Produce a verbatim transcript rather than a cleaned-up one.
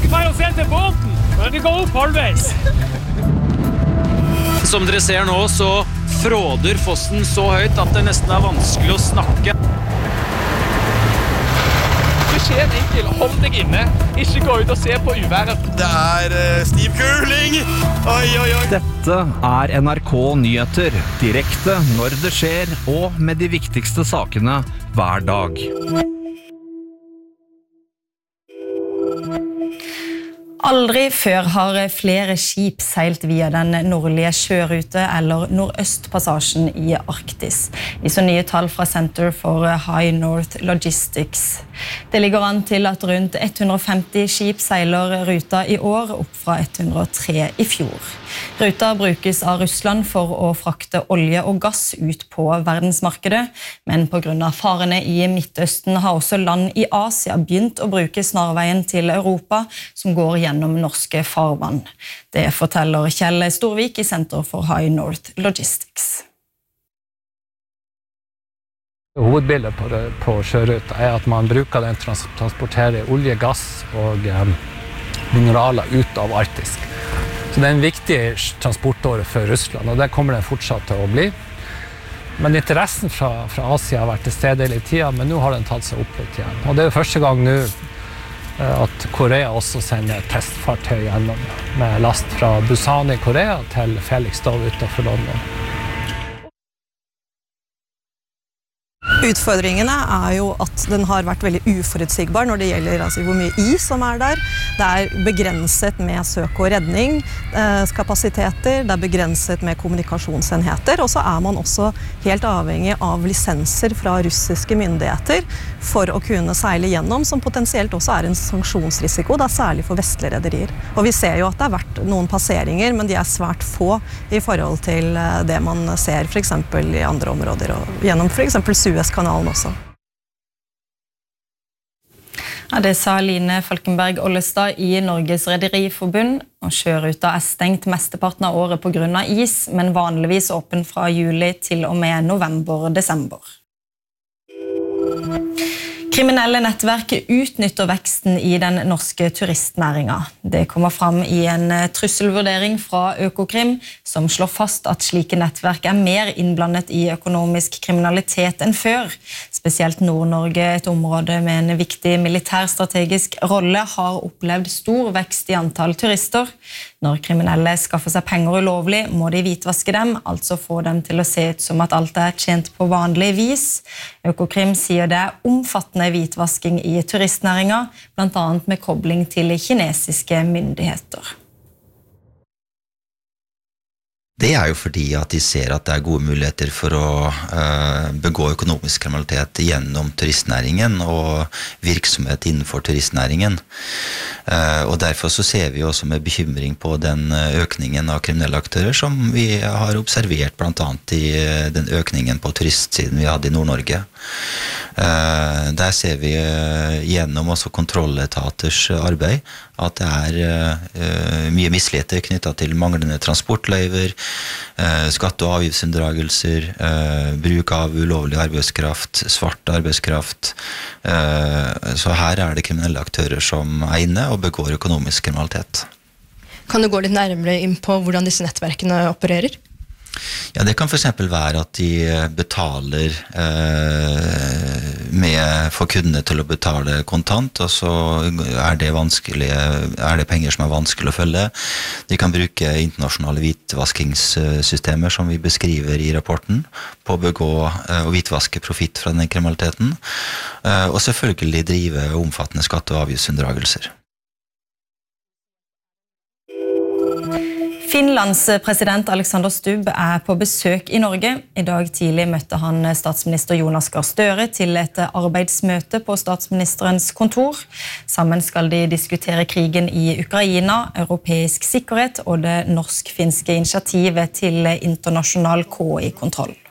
skal bare se til båten, men vi går opp halvveis. Som dere ser nå, så fråder fossen så høyt at det nesten er vanskelig å snakke. Beskjed enkel, hold deg inne. Ikke gå ut og se på uværet. Det er uh, stiv kuling. Oi, oi, oi. Dette er N R K Nyheter, direkte når det skjer, og med de viktigste sakene hver dag. Aldri før har flere skip seilt via den nordlige sjørute eller nordøstpassasjen i Arktis. Viser nye tall fra Center for High North Logistics. Det ligger an til at rundt ett hundre og femti skip seiler ruta i år, opp fra ett hundre og tre i fjor. Ruta brukes av Russland for å frakte olje og gass ut på verdensmarkedet, men på grunn av farene i Midtøsten har også land i Asia begynt å bruke snarveien til Europa, som går gjennom norske farvann. Det forteller Kjell Storvik i Center for High North Logistics. Hovedbildet på, det, på sjøruta er at man bruker den til å transportere olje, gass og eh, mineraler ut av Arktis. Så det er en viktig transportåre for Russland, og det kommer den fortsatt til å bli. Men interessen fra, fra Asia har vært til stede hele tiden, men nå har den tatt seg opp litt igjen. Og det er jo første gang nå at Korea også sender testfartøy gjennom med last fra Busan i Korea til Felixstowe utenfor London. Utfordringene er jo at den har vært veldig uforutsigbar når det gjelder altså, hvor mye is som er der. Det er begrenset med søk og redning, eh, kapasiteter, det er begrenset med kommunikasjonsenheter, og så er man også helt avhengig av lisenser fra russiske myndigheter for å kunne seile gjennom, som potensielt også er en sanksjonsrisiko, da særlig for vestlige rederier. Og vi ser jo at det har vært noen passeringer, men de er svært få i forhold til det man ser for eksempel i andre områder, og gjennom for eksempel Suezkanalen også. Ja, det sa Line Falkenberg Ollestad i Norges Rederiforbund, og sjøruta er stengt mesteparten av året på grunn av is, men vanligvis åpen fra juli til og med november-desember. Kriminelle nettverk utnytter veksten i den norske turistnæringa. Det kommer fram i en trusselvurdering fra Økokrim, som slår fast at slike nettverk er mer innblandet i økonomisk kriminalitet enn før. Spesielt Nord-Norge, et område med en viktig militærstrategisk rolle, har opplevd stor vekst i antall turister. Når kriminelle skaffer seg penger ulovlig, må de hvitvaske dem, altså få dem til å se ut som at alt er tjent på vanlig vis. Økokrim sier det er omfattende hvitvasking i turistnæringa, blant annet med kobling til kinesiske myndigheter. Det er jo fordi at de ser at det er gode muligheter for å uh, begå økonomisk kriminalitet gjennom turistnæringen og virksomhet innenfor turistnæringen. Uh, og derfor så ser vi også med bekymring på den økningen av kriminelle aktører som vi har observert blant annet i den økningen på turistsiden vi hadde i Nord-Norge. Uh, der ser vi uh, gjennom også kontrolletaters arbeid at det er uh, mye misligheter knyttet til manglende transportløyver, uh, skatte- og avgiftsunndragelser, uh, bruk av ulovlig arbeidskraft, svart arbeidskraft. Uh, så her er det kriminelle aktører som er inne og begår økonomisk kriminalitet. Kan du gå litt nærmere inn på hvordan disse nettverkene opererer? Ja, det kan for eksempel være at de betaler eh, med for kundene til å betale kontant, og så er det, vanskelig, er det penger som er vanskelig å følge. De kan bruke internasjonale hvitvaskingssystemer som vi beskriver i rapporten, på å begå eh, og hvitvaske profitt fra den kriminaliteten, eh, og selvfølgelig drive omfattende skatte- og avgiftsunndragelser. Finlands president Alexander Stubb er på besøk i Norge. I dag tidlig møtte han statsminister Jonas Gahr Støre til et arbeidsmøte på statsministerens kontor. Sammen skal de diskutere krigen i Ukraina, europeisk sikkerhet og det norsk-finske initiativet til internasjonal K I-kontroll.